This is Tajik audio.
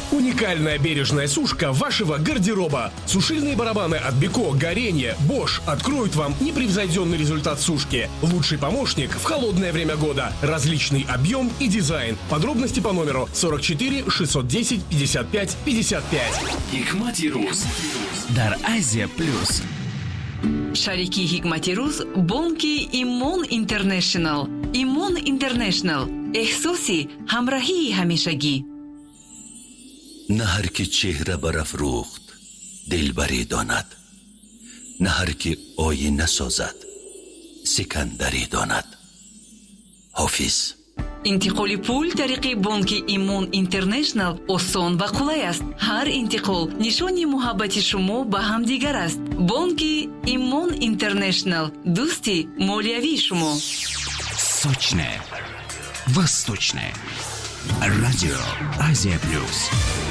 Уникальная бережная сушка вашего гардероба. Сушильные барабаны от Беко, Горение, Bosch откроют вам непревзойденный результат сушки. Лучший помощник в холодное время года. Различный объем и дизайн. Подробности по номеру 44 610 55 55. Hikmati Ruz дар Азия Плюс. Шарики Hikmati Ruz бонки Имон Интернешнл. Имон Интернешнл. احساسی همراهی همیشگی. نه هر که چهره برافروخت دلبری داند، نه هر که آینه سازد سکندری داند. حافظ. انتقال پول طریق بانک ایمون اینترنشنل آسان و قلای است. هر انتقال نشانی محبت شما به همدیگر است. بانک ایمون اینترنشنل، دوستی مالیوی شما. Сочное, восточное. Радио Азия Плюс.